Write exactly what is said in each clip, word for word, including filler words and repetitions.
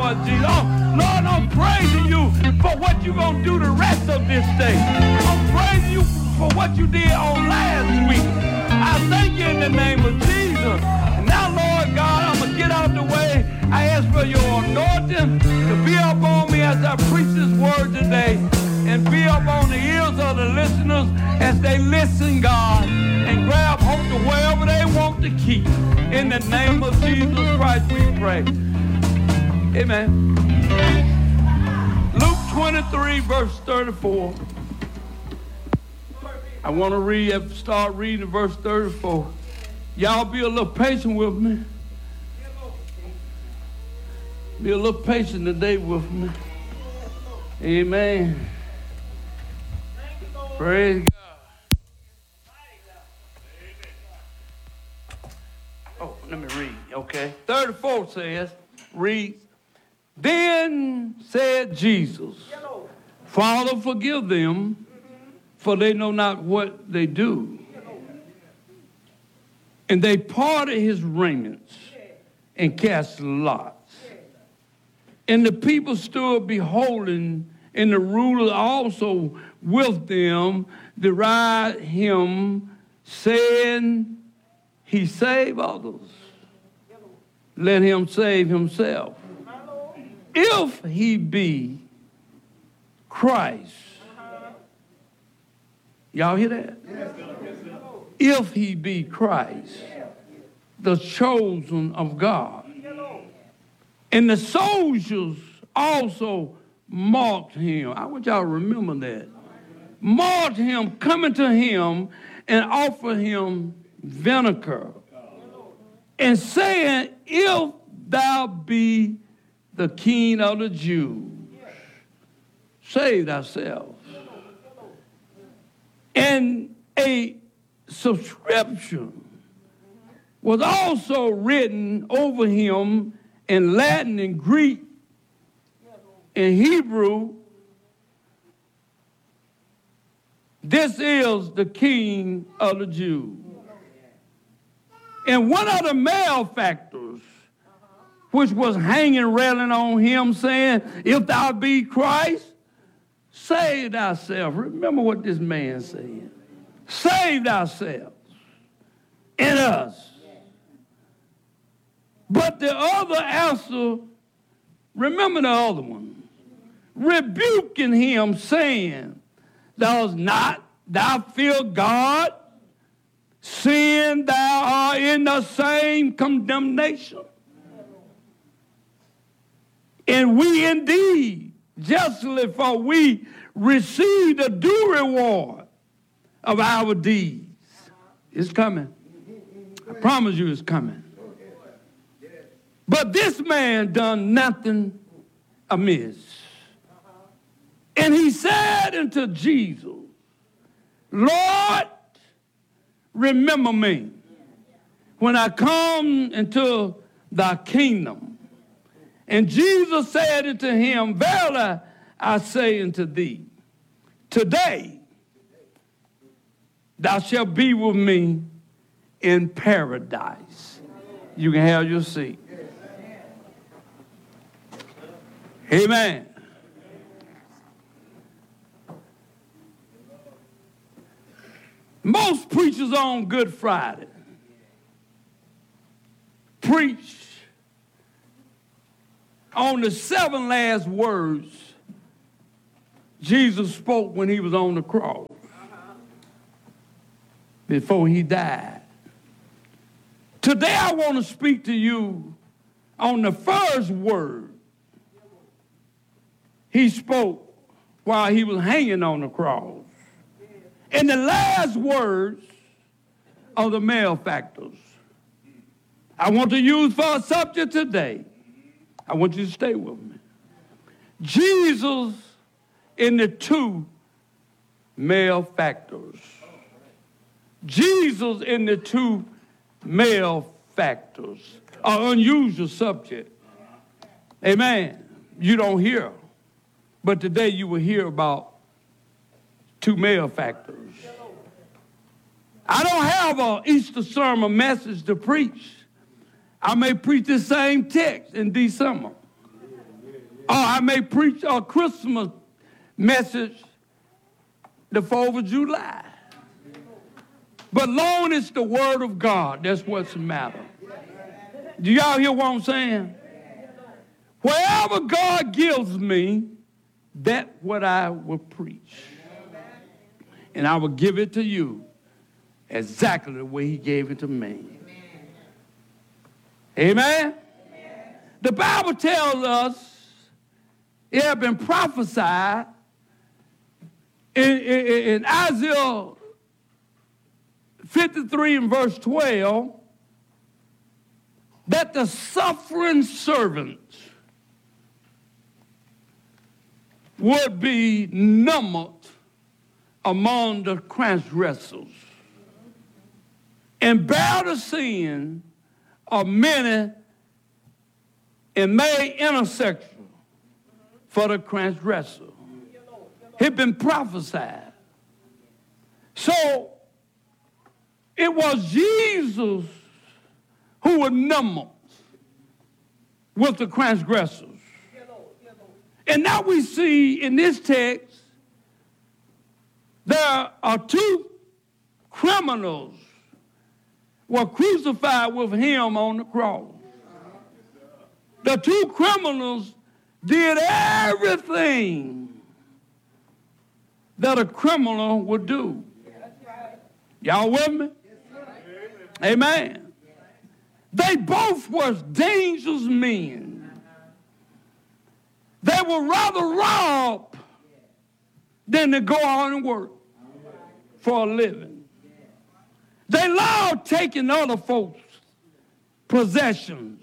Lord Jesus. Oh, Lord, I'm praising you for what you're going to do the rest of this day. I'm praising you for what you did on last week. I thank you in the name of Jesus. Now, Lord God, I'm going to get out the way. I ask for your anointing to be upon me as I preach this word today, and be upon the ears of the listeners as they listen, God, and grab hold to wherever they want to keep. In the name of Jesus Christ we pray. Amen. Luke twenty-three, verse thirty-four. I want to read, start reading verse thirty-four. Y'all be a little patient with me. Be a little patient today with me. Amen. Praise God. Oh, let me read. Okay. thirty-four says, read. Then said Jesus, Father, forgive them, for they know not what they do. And they parted his raiments and cast lots. And the people stood beholding, and the ruler also with them deride him, saying, he saved others. Let him save himself. If he be Christ. Y'all hear that? If he be Christ, the chosen of God. And the soldiers also mocked him. I want y'all to remember that. Mocked him, coming to him and offer him vinegar. And saying, if thou be the king of the Jews, save thyself. And a subscription was also written over him in Latin and Greek, in Hebrew. This is the king of the Jews. And one of the malefactors, which was hanging, railing on him, saying, if thou be Christ, save thyself. Remember what this man said. Save thyself and us. But the other answer, remember the other one, rebuking him, saying, thou not, thou fear God, seeing thou art in the same condemnation. And we indeed, justly, for we receive the due reward of our deeds. It's coming. I promise you it's coming. But this man done nothing amiss. And he said unto Jesus, Lord, remember me when I come into thy kingdom. And Jesus said unto him, verily I say unto thee, today thou shalt be with me in paradise. You can have your seat. Amen. Most preachers on Good Friday preach on the seven last words Jesus spoke when he was on the cross before he died. Today I want to speak to you on the first word he spoke while he was hanging on the cross. And the last words of the malefactors. I want to use for a subject today. I want you to stay with me. Jesus and the two malefactors. Jesus and the two malefactors. An unusual subject. Amen. You don't hear. But today you will hear about two malefactors. I don't have an Easter sermon message to preach. I may preach the same text in December. Or I may preach a Christmas message the fourth of July. But long as it's the word of God, that's what's the matter. Do y'all hear what I'm saying? Wherever God gives me, that's what I will preach. And I will give it to you exactly the way he gave it to me. Amen? Amen? The Bible tells us it had been prophesied in, in, in Isaiah fifty-three and verse twelve that the suffering servant would be numbered among the transgressors and bear the sin of many and made intercession for the transgressor. It been prophesied. So it was Jesus who was numbered with the transgressors. And now we see in this text there are two criminals were crucified with him on the cross. The two criminals did everything that a criminal would do. Y'all with me? Amen. They both were dangerous men. They would rather rob than to go on and work for a living. They loved taking other folks' possessions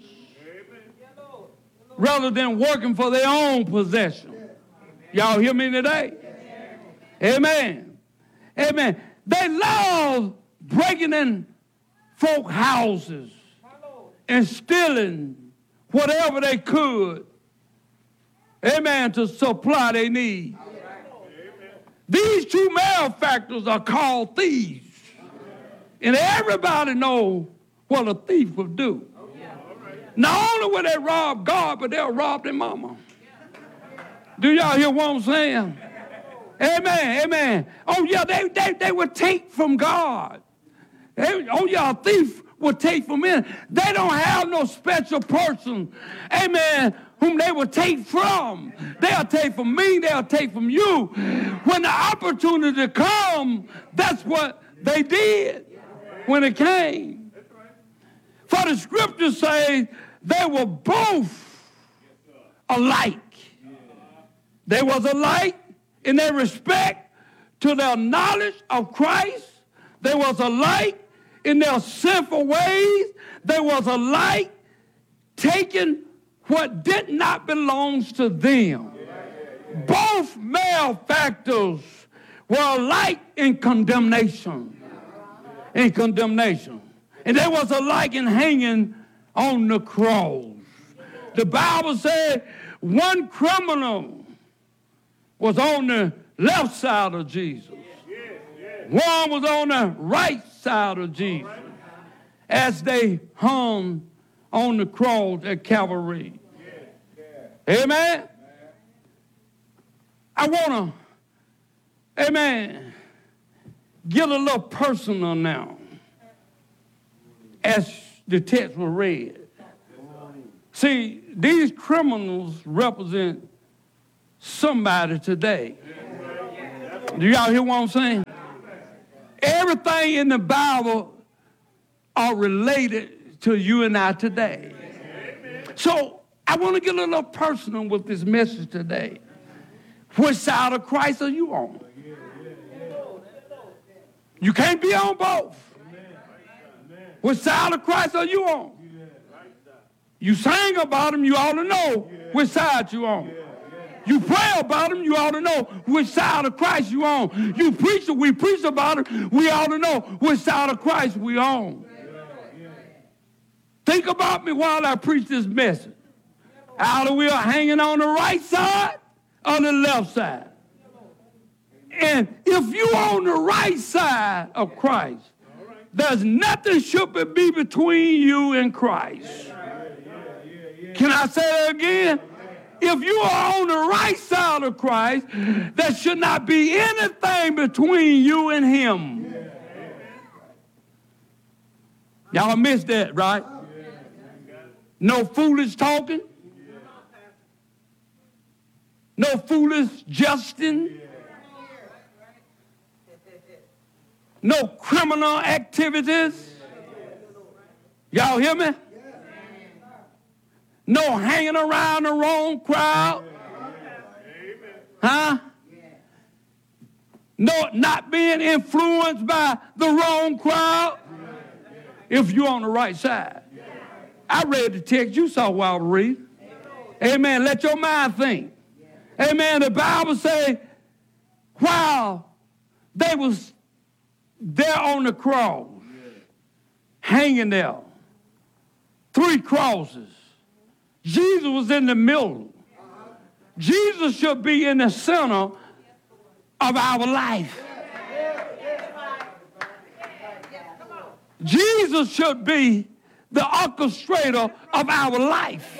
rather than working for their own possession. Y'all hear me today? Amen. Amen. They love breaking in folk houses and stealing whatever they could. Amen, to supply their needs. These two malefactors are called thieves. And everybody knows what a thief will do. Not only will they rob God, but they'll rob their mama. Do y'all hear what I'm saying? Amen, amen. Oh, yeah, they, they, they would take from God. They, oh, yeah, a thief would take from men. They don't have no special person, amen, whom they will take from. They'll take from me, they'll take from you. When the opportunity comes, that's what they did when it came. For the scriptures say they were both alike. They was alike in their respect to their knowledge of Christ. They was alike in their sinful ways. They was alike taking what did not belong to them. Both malefactors were alike in condemnation. In condemnation. And they was alike in hanging on the cross. The Bible said one criminal was on the left side of Jesus. One was on the right side of Jesus as they hung on the cross at Calvary. Amen? I want to, amen, get a little personal now as the text was read. See, these criminals represent somebody today. Do y'all hear what I'm saying? Everything in the Bible are related to you and I today. So I want to get a little personal with this message today. Which side of Christ are you on? You can't be on both. Which side of Christ are you on? You sang about him, you ought to know which side you on. You pray about him, you ought to know which side of Christ you on. You preach, we preach about him, we ought to know which side of Christ we on. Think about me while I preach this message. Either we are hanging on the right side or the left side. And if you on the right side of Christ, there's nothing should be between you and Christ. Can I say that again? If you are on the right side of Christ, there should not be anything between you and him. Y'all missed that, right? No foolish talking. No foolish jesting. No criminal activities. Y'all hear me? No hanging around the wrong crowd. Huh? No, not being influenced by the wrong crowd. If you're on the right side. I read the text you saw while to read. Amen. Let your mind think. Amen. The Bible say, while they was there on the cross, hanging there, three crosses, Jesus was in the middle. Jesus should be in the center of our life. Jesus should be the orchestrator of our life.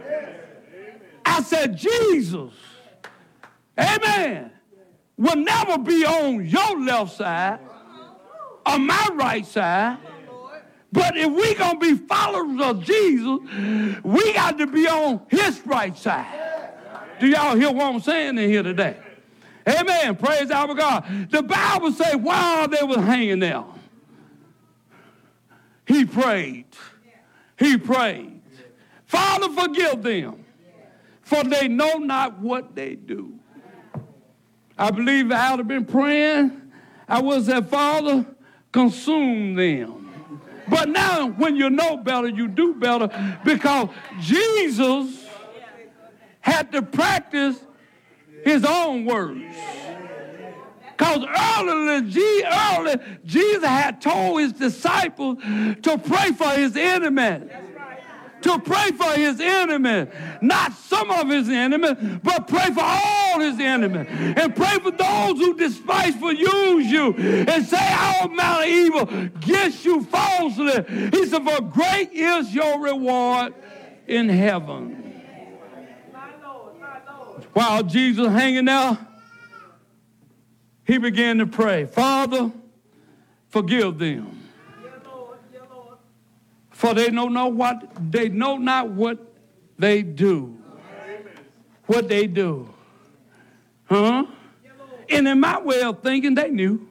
I said, Jesus, amen, will never be on your left side or my right side. But if we're going to be followers of Jesus, we got to be on his right side. Do y'all hear what I'm saying in here today? Amen. Praise our God. The Bible says while they were hanging there, he prayed. He prayed. Father, forgive them, for they know not what they do. I believe if I had been praying, I would say, Father, consume them. But now when you know better, you do better, because Jesus had to practice his own words. Because early, early, Jesus had told his disciples to pray for his enemies. To pray for his enemies. Not some of his enemies, but pray for all his enemies. And pray for those who despitefully use you and say all manner of evil against you falsely. He said, for great is your reward in heaven. While Jesus hanging there, he began to pray, Father, forgive them. For they know not what they know not what they do. What they do. Huh? And in my way of thinking, they knew.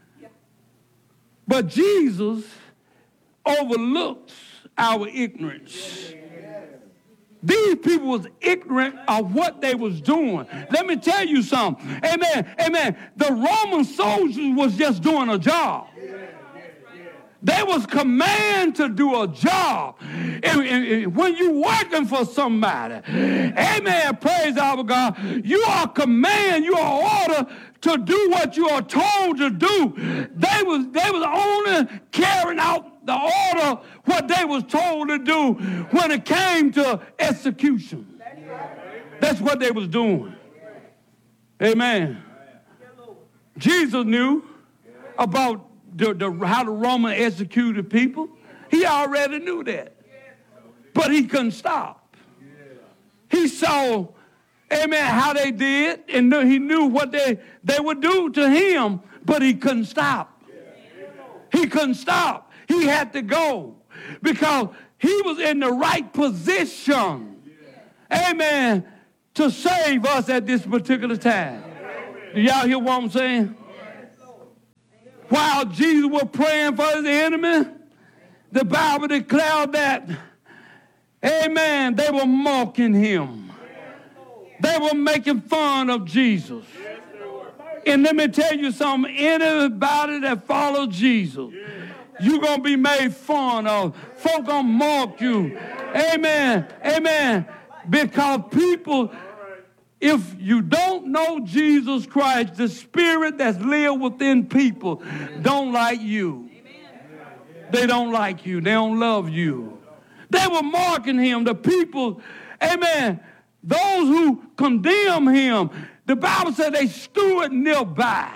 But Jesus overlooks our ignorance. These people was ignorant of what they was doing. Let me tell you something. Amen. Amen. The Roman soldiers was just doing a job. They was commanded to do a job. And, and, and when you working for somebody, amen, praise our God, you are commanded, you are ordered to do what you are told to do. They was, they was only carrying out the order, what they was told to do when it came to execution. That's what they was doing. Amen. Jesus knew about The, the, how the Roman executed people. He already knew that. But he couldn't stop. He saw, amen, how they did, and he knew what they, they would do to him, but he couldn't stop. He couldn't stop. He had to go because he was in the right position, amen, to save us at this particular time. Do y'all hear what I'm saying? While Jesus was praying for his enemy, the Bible declared that, amen, they were mocking him. They were making fun of Jesus. And let me tell you something, anybody that follows Jesus, you're going to be made fun of. Folk going to mock you. Amen, amen, because people... If you don't know Jesus Christ, the spirit that's live within people don't like you. They don't like you. They don't love you. They were mocking him. The people, amen, those who condemn him, the Bible said they stood nearby.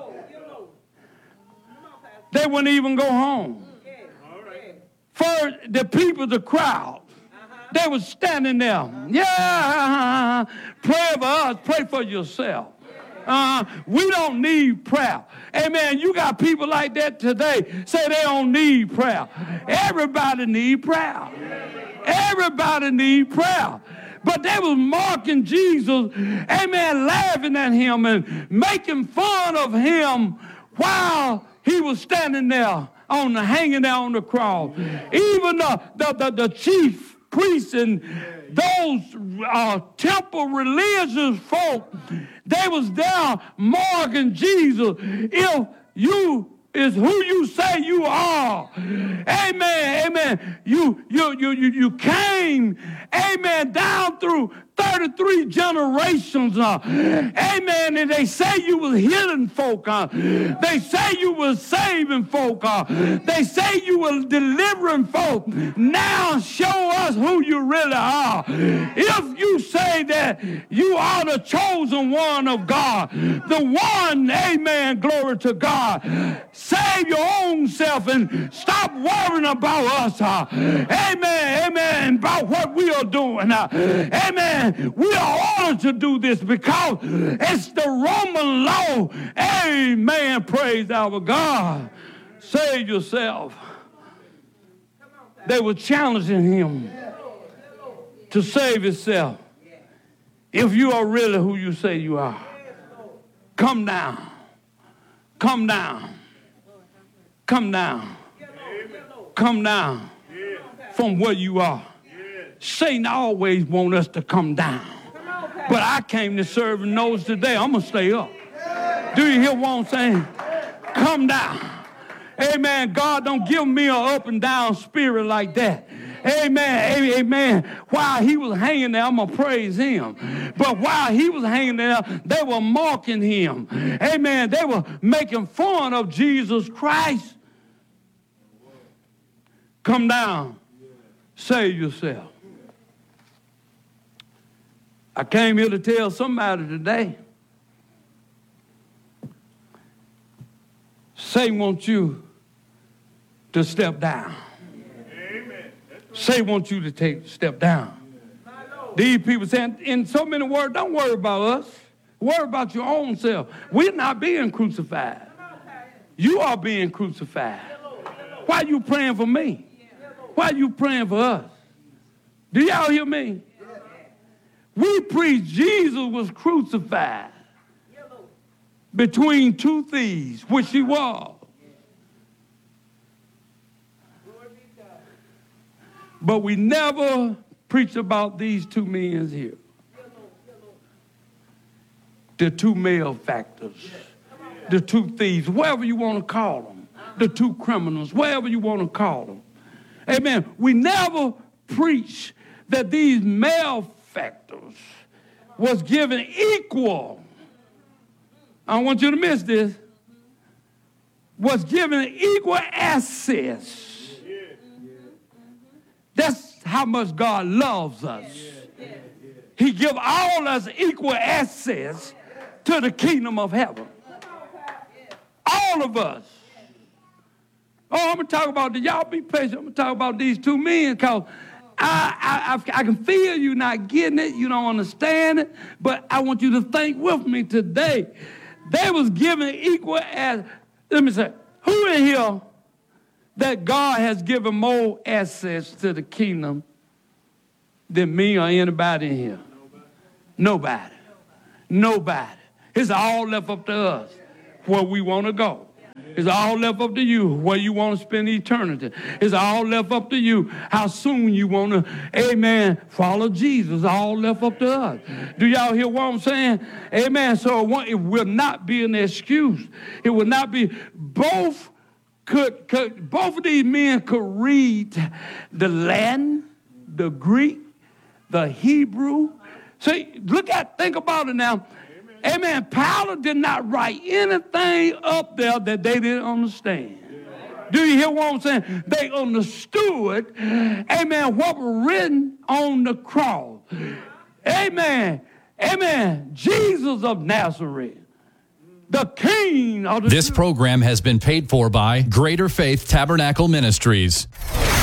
They wouldn't even go home. For the people, the crowd, They were standing there. Yeah, pray for us, pray for yourself. Uh, we don't need prayer. Amen. You got people like that today say they don't need prayer. Everybody need prayer. Everybody need prayer. But they was mocking Jesus, amen, laughing at him and making fun of him while he was standing there on the hanging there on the cross. Even the, the, the, the chief priests and those uh, temple religious folk, they was there mocking Jesus. If you is who you say you are. Amen. Amen. You you you you you came, amen, down through thirty-three generations. Uh, amen. And they say you was healing folk. Uh, they say you was saving folk. Uh, they say you was delivering folk. Now show us who you really are. If you say that you are the chosen one of God, the one, amen, glory to God, save your own self and stop worrying about us. Uh, amen. Amen. About what we are doing. Uh, amen. We are ordered to do this because it's the Roman law. Amen. Praise our God. Save yourself. They were challenging him to save himself. If you are really who you say you are, come down. Come down. Come down. Come down from where you are. Satan always wants us to come down. But I came to serve and knows today I'm going to stay up. Do you hear what I'm saying? Come down. Amen. God don't give me an up and down spirit like that. Amen. Amen. While he was hanging there, I'm going to praise him. But while he was hanging there, they were mocking him. Amen. They were making fun of Jesus Christ. Come down. Save yourself. I came here to tell somebody today, Satan wants you to step down. Amen. Satan wants you to take step down. These people saying in so many words, don't worry about us. Worry about your own self. We're not being crucified. You are being crucified. Why are you praying for me? Why are you praying for us? Do y'all hear me? We preach Jesus was crucified between two thieves, which he was. But we never preach about these two men here. The two malefactors, the two thieves, whatever you want to call them, the two criminals, whatever you want to call them. Amen. We never preach that these malefactors was given equal. I don't want you to miss this. Was given equal access. That's how much God loves us. He give all us equal access to the kingdom of heaven. All of us. Oh, I'm going to talk about, y'all be patient. I'm going to talk about these two men because I, I, I, I can feel you not getting it. You don't understand it. But I want you to think with me today. They was given equal as, let me say, who in here that God has given more access to the kingdom than me or anybody in here? Nobody. Nobody. It's all left up to us where we want to go. It's all left up to you where you want to spend eternity. It's all left up to you how soon you want to, amen, follow Jesus. It's all left up to us. Do y'all hear what I'm saying? Amen. So it will not be an excuse. It will not be. Both could, could both of these men could read the Latin, the Greek, the Hebrew. See, look at, think about it now. Amen. Pilate did not write anything up there that they didn't understand. Do you hear what I'm saying? They understood, amen, what was written on the cross. Amen. Amen. Jesus of Nazareth, the King of the This program has been paid for by Greater Faith Tabernacle Ministries.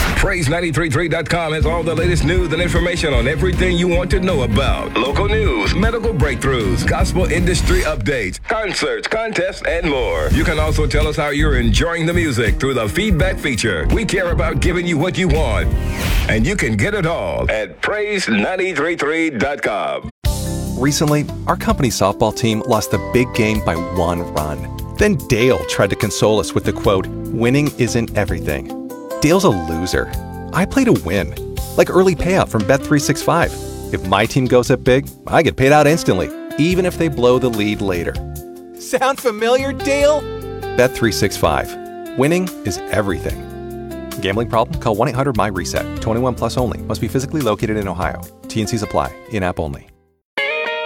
Praise nine three three dot com has all the latest news and information on everything you want to know about. Local news, medical breakthroughs, gospel industry updates, concerts, contests, and more. You can also tell us how you're enjoying the music through the feedback feature. We care about giving you what you want, and you can get it all at praise nine three three dot com. Recently, our company softball team lost the big game by one run. Then Dale tried to console us with the quote, "Winning isn't everything." Dale's a loser. I play to win. Like early payout from Bet three sixty-five. If my team goes up big, I get paid out instantly, even if they blow the lead later. Sound familiar, Dale? Bet three sixty-five. Winning is everything. Gambling problem? Call one eight hundred M Y RESET. twenty-one plus only. Must be physically located in Ohio. T N Cs apply. In-app only.